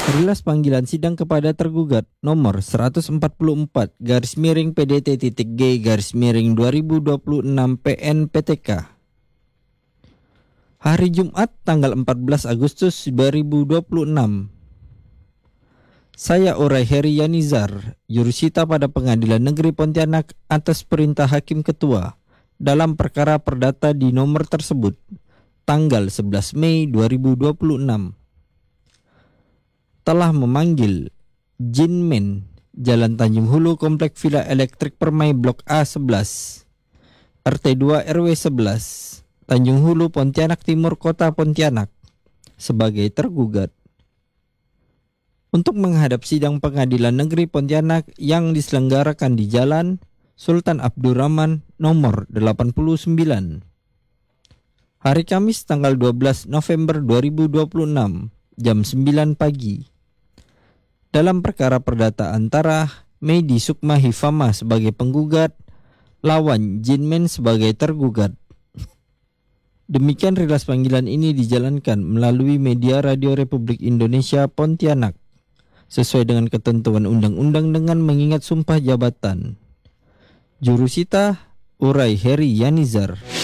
Rilas panggilan sidang kepada tergugat nomor 144/PDT.G/2026 PN/PTK. Hari Jumat tanggal 14 Agustus 2026. Saya Uray Heri Yanizar, jurusita pada Pengadilan Negeri Pontianak atas perintah Hakim Ketua dalam perkara perdata di nomor tersebut tanggal 11 Mei 2026. Telah memanggil Jinmen, Jalan Tanjung Hulu, Komplek Villa Elektrik Permai Blok A11, RT2 RW 11, Tanjung Hulu, Pontianak Timur, Kota Pontianak, sebagai tergugat untuk menghadap sidang Pengadilan Negeri Pontianak yang diselenggarakan di Jalan Sultan Abdurrahman nomor 89. Hari Kamis tanggal 12 November 2026 jam 9 pagi. Dalam perkara perdata antara Medi Sukma Hifama sebagai penggugat lawan Jinmen sebagai tergugat. Demikian rilas panggilan ini dijalankan melalui media Radio Republik Indonesia Pontianak sesuai dengan ketentuan undang-undang dengan mengingat sumpah jabatan. Jurusita Uray Heri Yanizar.